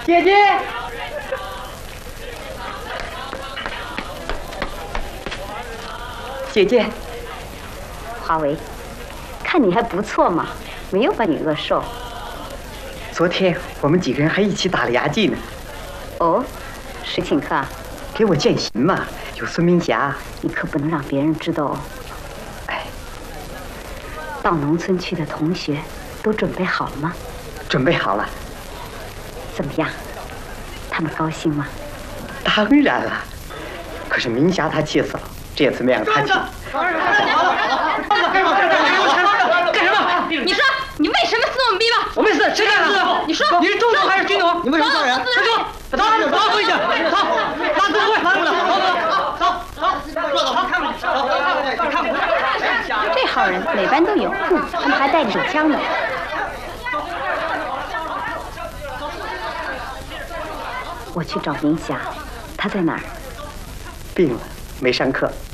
姐姐，姐姐， 华为，看你还不错嘛，没有把你饿瘦。 昨天我们几个人还一起打了牙祭呢。 哦，谁请客啊？ 给我践行嘛，有孙明霞。 你可不能让别人知道哦。 哎， 到农村去的同学都准备好了吗？ 准备好了。 怎么样？他们高兴吗？ 当然了。可是明霞她气死了，这次没让她去。 干什么？你说你为什么撕我们逼吧？ 我没撕，谁干的？ 你说你是中毒还是军毒？ 你为什么杀人？ 快说！走，回去，走，拉自会，走。 这号人每班都有，他们还带着手枪呢。我去找明霞，她在哪儿？ 病了，没上课。